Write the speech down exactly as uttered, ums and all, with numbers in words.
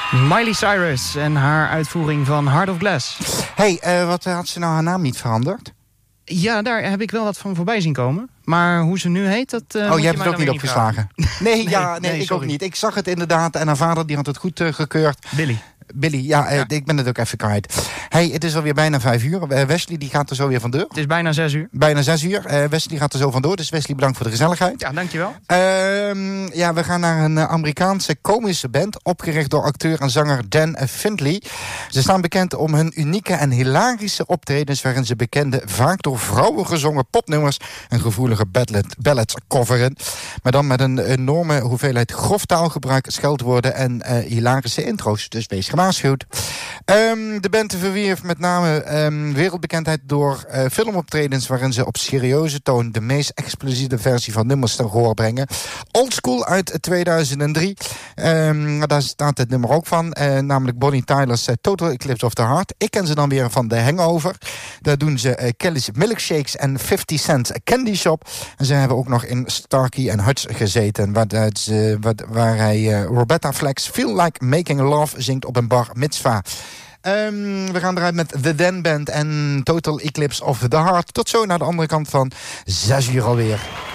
Miley Cyrus en haar uitvoering van Heart of Glass. Hey, uh, wat had ze nou haar naam niet veranderd? Ja, daar heb ik wel wat van voorbij zien komen. Maar hoe ze nu heet, dat uh, Oh, je hebt het ook niet opgeslagen? Niet nee, nee, ja, nee, nee ik sorry. ook niet. Ik zag het inderdaad en haar vader die had het goed uh, gekeurd. Billy. Billy, ja, ja, ik ben het ook even kwijt. Hey, het is alweer bijna vijf uur. Wesley die gaat er zo weer vandoor. Het is bijna zes uur. Bijna zes uur. Uh, Wesley gaat er zo vandoor. Dus Wesley, bedankt voor de gezelligheid. Ja, dankjewel. Uh, ja, we gaan naar een Amerikaanse komische band, opgericht door acteur en zanger Dan Findlay. Ze staan bekend om hun unieke en hilarische optredens, waarin ze bekende, vaak door vrouwen gezongen popnummers en gevoelige ballads coveren. Maar dan met een enorme hoeveelheid grof taalgebruik, scheldwoorden en uh, hilarische intro's. Dus wees gewaarschuwd. Um, de band verwierf met name um, wereldbekendheid door uh, filmoptredens waarin ze op serieuze toon de meest explosieve versie van nummers ten gehoor brengen. Old School uit tweeduizend drie. Um, daar staat het nummer ook van. Uh, namelijk Bonnie Tyler's uh, Total Eclipse of the Heart. Ik ken ze dan weer van The Hangover. Daar doen ze uh, Kelly's Milkshakes en fifty cent Candy Shop. En ze hebben ook nog in Starkey and Hutch gezeten. Waar, uh, ze, waar, waar hij uh, Roberta Flack's Feel Like Making Love zingt op een bar mitzvah. Um, we gaan eruit met The Dan Band en Total Eclipse of the Heart. Tot zo naar de andere kant van zes uur alweer.